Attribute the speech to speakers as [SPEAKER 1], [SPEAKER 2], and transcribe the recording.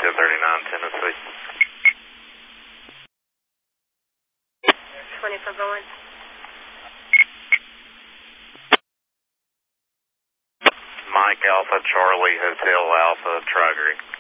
[SPEAKER 1] 1039 Tennessee.
[SPEAKER 2] 24 going.
[SPEAKER 1] Mike Alpha, Charlie, Hotel Alpha, Trigger.